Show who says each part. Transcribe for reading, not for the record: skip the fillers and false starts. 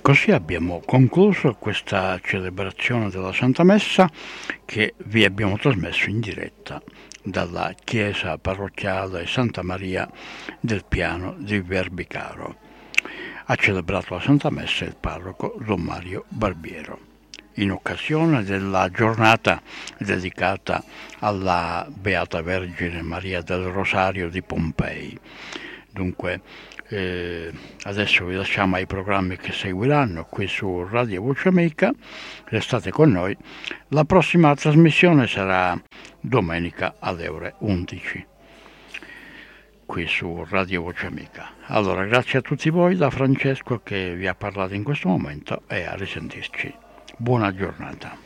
Speaker 1: così abbiamo concluso questa celebrazione della Santa Messa che vi abbiamo trasmesso in diretta dalla chiesa parrocchiale Santa Maria del Piano di Verbicaro. Ha celebrato la Santa Messa il parroco Don Mario Barbiero. In occasione della giornata dedicata alla Beata Vergine Maria del Rosario di Pompei. Dunque, adesso vi lasciamo ai programmi che seguiranno qui su Radio Voce Amica. Restate con noi. La prossima trasmissione sarà domenica alle ore 11 qui su Radio Voce Amica. Allora, grazie a tutti voi, da Francesco che vi ha parlato in questo momento, e a risentirci. Buona giornata.